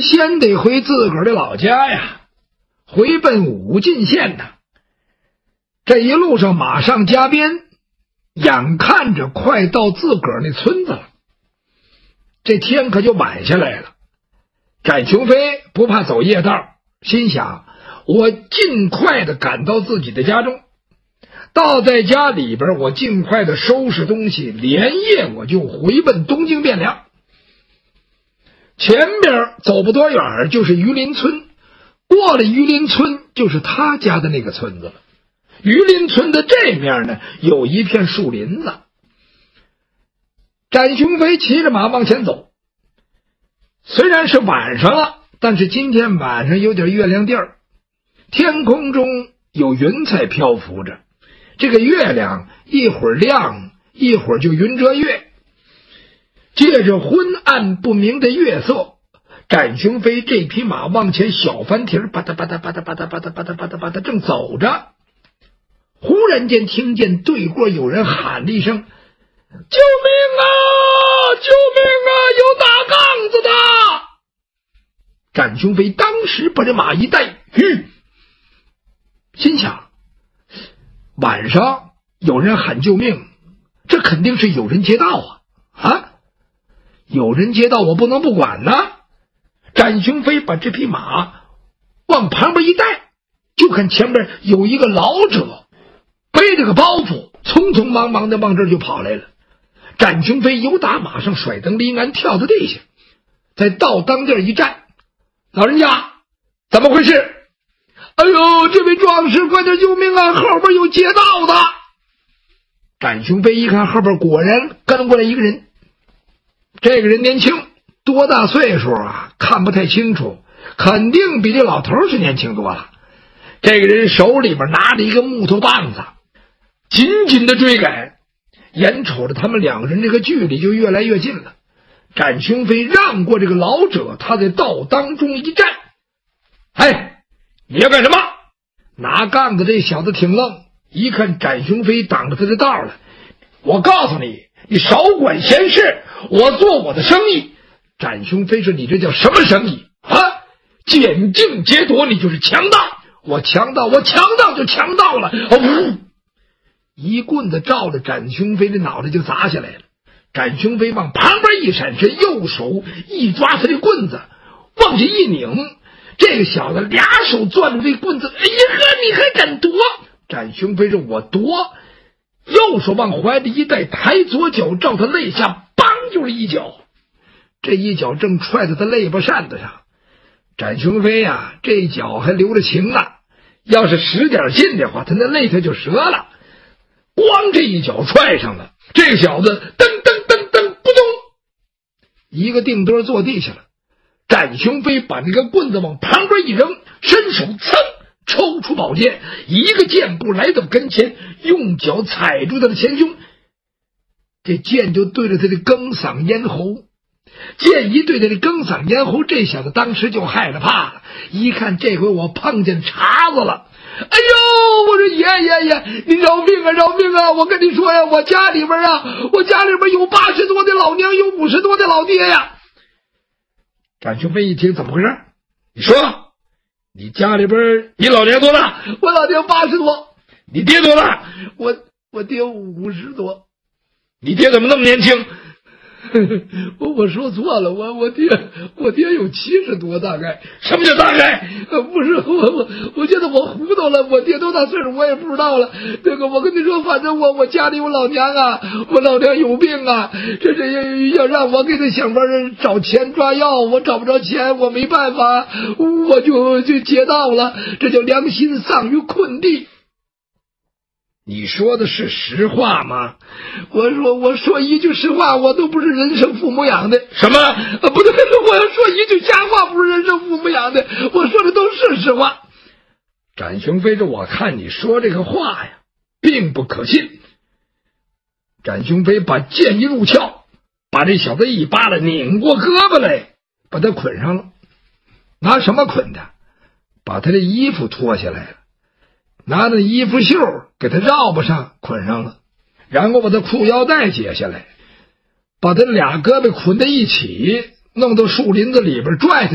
先得回自个儿的老家呀，回奔武进县的。这一路上马上加鞭，眼看着快到自个儿那村子了，这天可就晚下来了。展雄飞不怕走夜道，心想我尽快的赶到自己的家中，到在家里边，我尽快的收拾东西，连夜我就回奔东京汴梁。前边走不多远就是榆林村，过了榆林村就是他家的那个村子了。榆林村的这面呢，有一片树林子。展雄飞骑着马往前走，虽然是晚上了，但是今天晚上有点月亮地儿，天空中有云彩漂浮着，这个月亮一会儿亮，一会儿就云遮月。借着昏暗不明的月色，展雄飞这匹马往前小翻蹄儿，吧嗒吧嗒吧嗒吧嗒吧嗒吧嗒吧嗒吧嗒，正走着，忽然间听见对过有人喊了一声：“救命啊！救命啊！有打杠子的！”展雄飞当时把这马一带，心想晚上有人喊救命，这肯定是有人劫道啊！有人劫道我不能不管呢。展雄飞把这匹马往旁边一带，就看前面有一个老者背着个包袱，匆匆忙忙的往这儿就跑来了。展雄飞由打马上甩蹬离鞍，跳到地下，在道当地一站：“老人家，怎么回事？”“哎呦，这位壮士，快点救命啊！后边有劫道的！”展雄飞一看，后边果然跟过来一个人。这个人年轻，多大岁数啊？看不太清楚，肯定比这老头是年轻多了。这个人手里边拿着一个木头棒子，紧紧的追赶，眼瞅着他们两个人这个距离就越来越近了。展雄飞让过这个老者，他在道当中一站：“哎，你要干什么？”拿杠子这小子挺愣，一看展雄飞挡着他的道了：“我告诉你，你少管闲事，我做我的生意。”展雄飞说：“你这叫什么生意啊？捡净劫夺，你就是强盗！我强盗就强盗了！”一棍子照着展雄飞的脑袋就砸下来了。展雄飞往旁边一闪身，右手一抓他的棍子，往下一拧，这个小子俩手攥着这棍子，“哎呀呵，你还敢夺！”展雄飞说：“我夺！”右手往怀里一带，抬左脚照他肋下，梆就是一脚。这一脚正踹在他肋巴扇子上。展雄飞呀，这一脚还留着情呢，要是使点劲的话，他那肋条就折了。咣，这一脚踹上了，这个小子噔噔噔噔，扑通，一个定墩坐地下了。展雄飞把那个棍子往旁边一扔，伸手噌抽出宝剑，一个箭步来到跟前，用脚踩住他的前胸，这剑就对着他的庚嗓咽喉。剑一对他的庚嗓咽喉，这小子当时就害了怕了，一看这回我碰见茬子了。“哎呦！”我说：“爷，你饶命啊，饶命啊！我跟你说呀，我家里边有80多的老娘，有50多的老爹呀。”展雄飞一听，怎么回事？你说，你家里边你老娘多大？“我老爹80多。”“你爹多大？”“我爹50多。”“你爹怎么那么年轻？”“我说错了，我爹有70多，大概。”“什么叫大概？”“不是我觉得我糊涂了，我爹多大岁数我也不知道了。那个我跟你说，反正我家里有老娘啊，我老娘有病啊，这要让我给他想法找钱抓药，我找不着钱，我没办法，我就劫道了，这叫良心丧于困地。”“你说的是实话吗？”“我说一句实话，我都不是人生父母养的。”“什么？不对，我要说一句瞎话，不是人生父母养的，我说的都是实话。”展雄飞说：“我看你说这个话呀，并不可信。”展雄飞把剑一入鞘，把这小子一扒拉，拧过胳膊来，把他捆上了。拿什么捆的？把他的衣服脱下来了，拿那衣服袖给他绕不上，捆上了，然后把他裤腰带解下来，把他俩胳膊捆在一起，弄到树林子里边拽他。